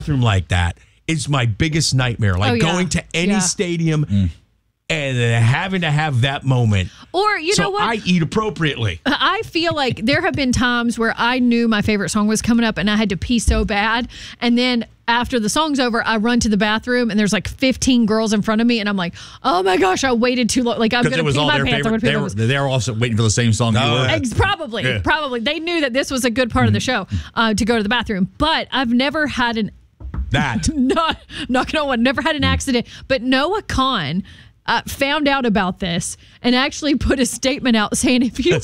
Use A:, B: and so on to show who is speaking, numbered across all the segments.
A: bathroom like that is my biggest nightmare. Like going to any stadium and having to have that moment.
B: Or, you know what?
A: I eat appropriately.
B: I feel like there have been times where I knew my favorite song was coming up and I had to pee so bad. And then after the song's over, I run to the bathroom and there's like 15 girls in front of me. And I'm like, oh my gosh, I waited too long. Like, I'm going to pee my pants.
C: They were also waiting for the same song you were.
B: Probably. They knew that this was a good part of the show to go to the bathroom. But I've never had knocking on wood, never had an accident. But Noah Khan found out about this and actually put a statement out saying if you have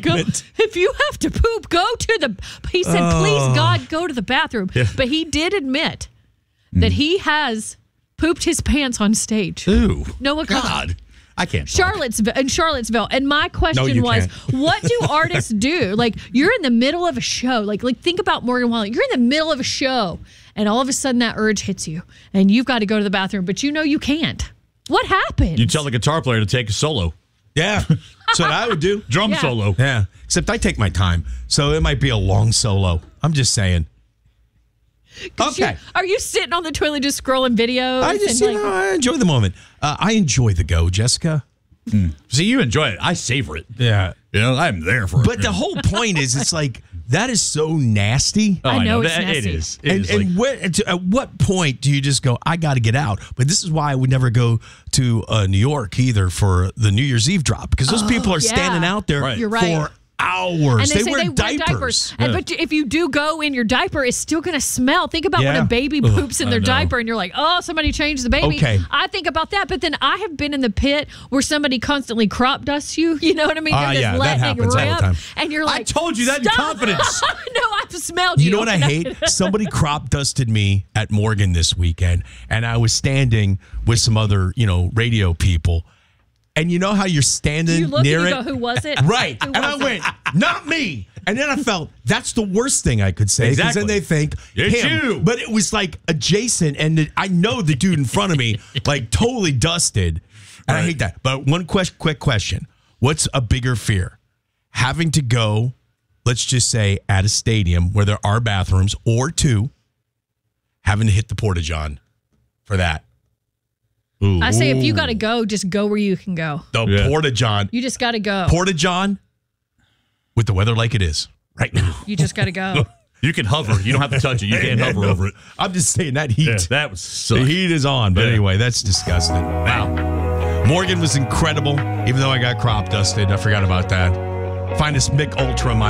B: to poop, go to the. He said, please God, go to the bathroom. Yeah. But he did admit that he has pooped his pants on stage.
C: Ooh,
B: Noah Khan.
C: God. I can't.
B: Charlottesville. And my question was, what do artists do? Like, you're in the middle of a show. Like think about Morgan Wallen. You're in the middle of a show, and all of a sudden that urge hits you, and you've got to go to the bathroom, but you know you can't. What happens?
C: You tell the guitar player to take a solo.
A: Yeah. That's what I would do.
C: Drum solo.
A: Yeah. Except I take my time. So it might be a long solo. I'm just saying. Okay.
B: Are you sitting on the toilet just scrolling videos?
A: I enjoy the moment. I enjoy the go, Jessica.
C: See, you enjoy it. I savor it.
A: Yeah.
C: You know, I'm there for it.
A: But the whole point is, it's like, that is so nasty.
B: Oh, I know it's nasty.
C: It is.
A: At what point do you just go, I got to get out? But this is why I would never go to New York either for the New Year's Eve drop, because those people are standing out there for hours.
B: And
A: they wear diapers.
B: Yeah. But if you do go in your diaper, it's still going to smell. Think about when a baby poops in their diaper and you're like, oh, somebody changed the baby.
A: Okay.
B: I think about that. But then I have been in the pit where somebody constantly crop dusts you. You know what I mean?
A: That happens all the time.
B: And you're like,
C: I told you that in confidence.
B: No, I've smelled you.
A: You know what I hate? Somebody crop dusted me at Morgan this weekend, and I was standing with some other, radio people. And you know how you're standing near it?
B: Go, who was it?
A: Right. And I went, not me. And then I felt that's the worst thing I could say. Because then they think,
C: it's you.
A: But it was like adjacent. And I know the dude in front of me, like totally dusted. And I hate that. But one quick question. What's a bigger fear? Having to go, let's just say, at a stadium where there are bathrooms, or two, having to hit the Porta-John for that.
B: Ooh. I say if you got to go, just go where you can go.
A: The Porta-John.
B: You just got to go.
A: Porta-John with the weather like it is right now.
B: You just got to go.
C: You can hover. You don't have to touch it. You can't hover over it.
A: I'm just saying that heat.
C: Yeah, that was
A: the heat is on. But anyway, that's disgusting. Wow. Morgan was incredible. Even though I got crop dusted. I forgot about that. Find us Mick Ultra, my